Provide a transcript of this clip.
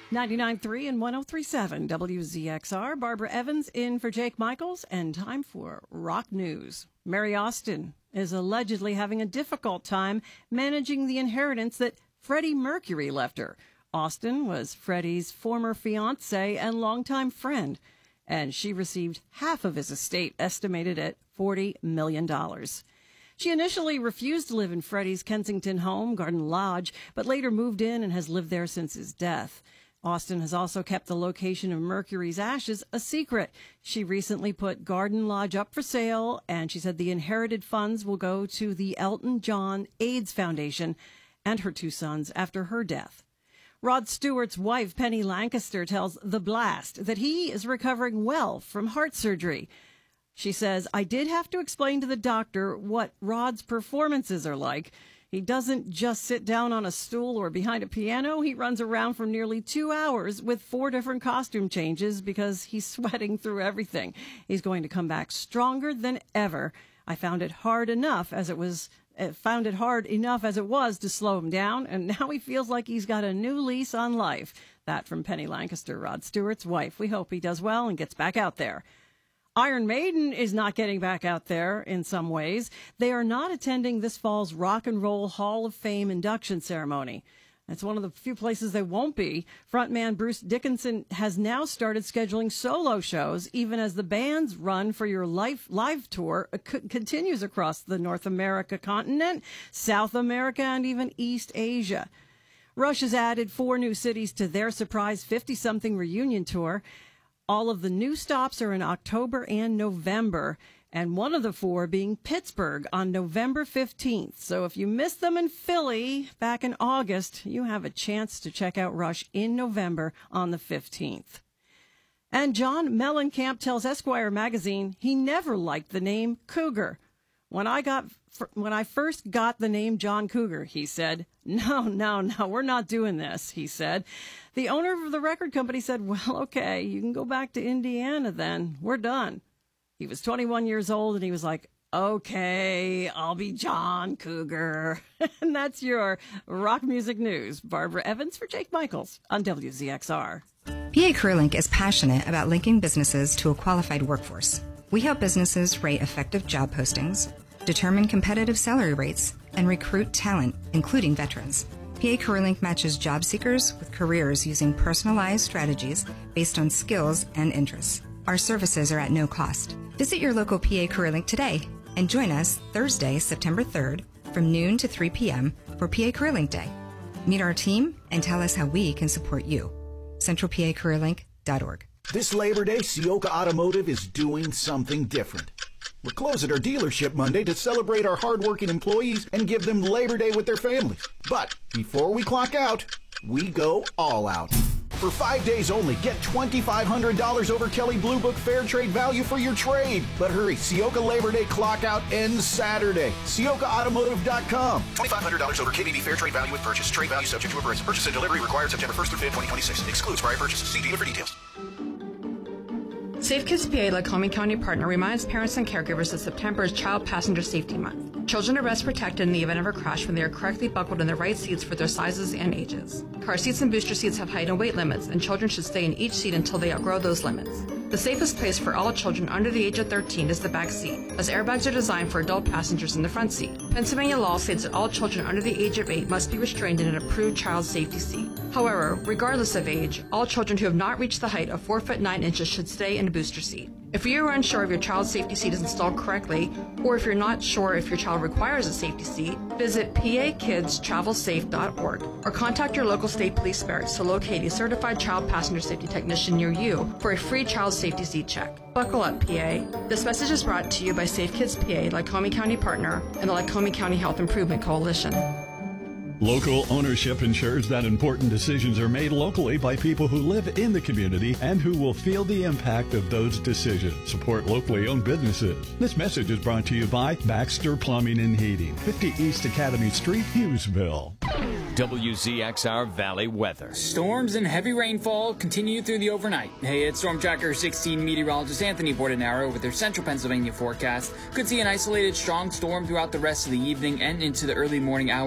99.3 and 103.7 WZXR. Barbara Evans in for Jake Michaels, and time for rock news. Mary Austin is allegedly having a difficult time managing the inheritance that Freddie Mercury left her. Austin was Freddie's former fiancé and longtime friend, and she received half of his estate, estimated at $40 million. She initially refused to live in Freddie's Kensington home, Garden Lodge, but later moved in and has lived there since his death. Austin has also kept the location of Mercury's ashes a secret. She recently put Garden Lodge up for sale, and she said the inherited funds will go to the Elton John AIDS Foundation and her two sons after her death. Rod Stewart's wife, Penny Lancaster, tells The Blast that he is recovering well from heart surgery. She says, "I did have to explain to the doctor what Rod's performances are like. He doesn't just sit down on a stool or behind a piano. He runs around for nearly 2 hours with 4 different costume changes because he's sweating through everything. He's going to come back stronger than ever. I found it hard enough as it was to slow him down, and now he feels like he's got a new lease on life." That from Penny Lancaster, Rod Stewart's wife. We hope he does well and gets back out there. Iron Maiden is not getting back out there in some ways. They are not attending this fall's Rock and Roll Hall of Fame induction ceremony. It's one of the few places they won't be. Frontman Bruce Dickinson has now started scheduling solo shows, even as the band's run for your live tour continues across the North America continent, South America, and even East Asia. Rush has added 4 new cities to their surprise 50-something reunion tour. All of the new stops are in October and November, and one of the 4 being Pittsburgh on November 15th. So if you missed them in Philly back in August, you have a chance to check out Rush in November on the 15th. And John Mellencamp tells Esquire magazine he never liked the name Cougar. When I first got the name John Cougar, he said, no, we're not doing this, he said. The owner of the record company said, well, okay, you can go back to Indiana then. We're done. He was 21 years old, and he was like, okay, I'll be John Cougar. And that's your rock music news. Barbara Evans for Jake Michaels on WZXR. PA CareerLink is passionate about linking businesses to a qualified workforce. We help businesses rate effective job postings, determine competitive salary rates, and recruit talent, including veterans. PA CareerLink matches job seekers with careers using personalized strategies based on skills and interests. Our services are at no cost. Visit your local PA CareerLink today and join us Thursday, September 3rd from noon to 3 p.m. for PA CareerLink Day. Meet our team and tell us how we can support you. CentralPACareerLink.org. This Labor Day, Sioka Automotive is doing something different. We're closed at our dealership Monday to celebrate our hardworking employees and give them Labor Day with their families. But before we clock out, we go all out. For 5 days only, get $2,500 over Kelly Blue Book Fair Trade value for your trade. But hurry, Sioka Labor Day clock out ends Saturday. SiokaAutomotive.com. $2,500 over KBB Fair Trade value with purchase. Trade value subject to appraisal. Purchase and delivery required September 1st through 5th, 2026. Excludes prior purchases. See dealer for details. Safe Kids PA, Lycoming County partner, reminds parents and caregivers that September is Child Passenger Safety Month. Children are best protected in the event of a crash when they are correctly buckled in the right seats for their sizes and ages. Car seats and booster seats have height and weight limits, and children should stay in each seat until they outgrow those limits. The safest place for all children under the age of 13 is the back seat, as airbags are designed for adult passengers in the front seat. Pennsylvania law states that all children under the age of 8 must be restrained in an approved child safety seat. However, regardless of age, all children who have not reached the height of 4 foot 9 inches should stay in a booster seat. If you are unsure if your child's safety seat is installed correctly, or if you're not sure if your child requires a safety seat, visit PAKidsTravelSafe.org or contact your local state police barracks to locate a certified child passenger safety technician near you for a free child safety seat check. Buckle up, PA. This message is brought to you by Safe Kids PA, Lycoming County partner, and the Lycoming County Health Improvement Coalition. Local ownership ensures that important decisions are made locally by people who live in the community and who will feel the impact of those decisions. Support locally owned businesses. This message is brought to you by Baxter Plumbing and Heating, 50 East Academy Street, Hughesville. WZXR Valley weather. Storms and heavy rainfall continue through the overnight. Hey, it's Storm Tracker 16 meteorologist Anthony Bordenaro with their central Pennsylvania forecast. Could see an isolated strong storm throughout the rest of the evening and into the early morning hours.